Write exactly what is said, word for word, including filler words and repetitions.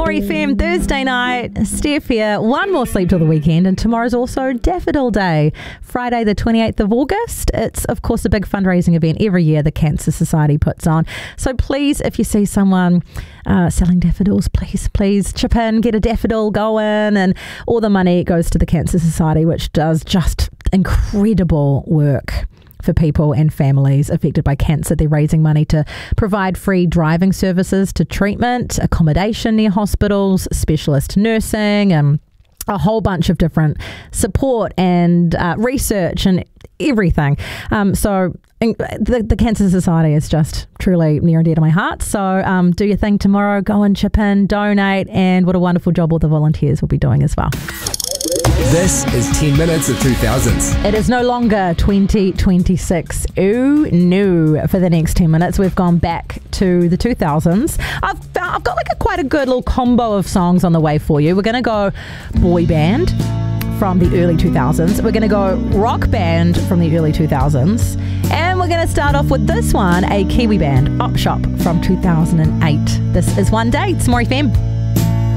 More F M Thursday night. Steph here. One more sleep till the weekend, and tomorrow's also Daffodil Day, Friday the twenty-eighth of August. It's, of course, a big fundraising event every year the Cancer Society puts on. So please, if you see someone uh, selling daffodils, please, please chip in, get a daffodil going, and all the money goes to the Cancer Society, which does just incredible work for people and families affected by cancer. They're raising money to provide free driving services to treatment, accommodation near hospitals, specialist nursing, and a whole bunch of different support and uh, research and everything. Um, so the, the Cancer Society is just truly near and dear to my heart. So um, do your thing tomorrow. Go and chip in, donate, and what a wonderful job all the volunteers will be doing as well. This is ten minutes of two thousands. It is no longer twenty twenty-six. Ooh, no. For the next ten minutes, we've gone back to the two thousands. I've, I've got like a quite a good little combo of songs on the way for you. We're going to go boy band from the early two thousands. We're going to go rock band from the early two thousands. And we're going to start off with this one, a Kiwi band, Op Shop from two thousand eight. This is One Day. It's More F M.